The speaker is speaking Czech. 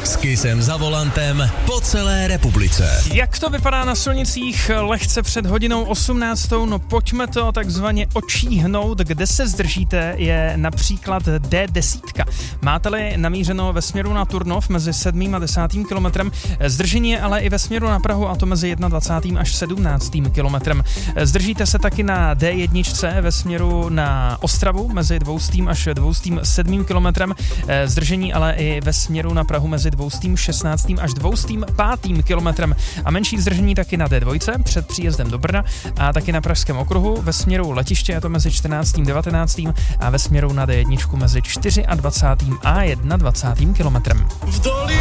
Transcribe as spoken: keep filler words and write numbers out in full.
S Kissem za volantem po celé republice. Jak to vypadá na silnicích lehce před hodinou osmnáctou? No pojďme to takzvaně očíhnout. Kde se zdržíte je například D deset. Máte-li namířeno ve směru na Turnov mezi sedmým a desátým kilometrem, zdržení je ale i ve směru na Prahu, a to mezi dvacátým prvním až sedmnáctým kilometrem. Zdržíte se taky na D jedna ve směru na Ostravu mezi dvoustým až dvoustým sedmým kilometrem, zdržení ale i ve směru na Prahu mezi dvoustým šestnáctým až dvoustým pátým kilometrem a menší zdržení taky na D dva před příjezdem do Brna a taky na Pražském okruhu ve směru letiště, a to mezi čtrnáctým devatenáctým a ve směru na D jedna mezi dvacátým čtvrtým a dvacátým prvním kilometrem.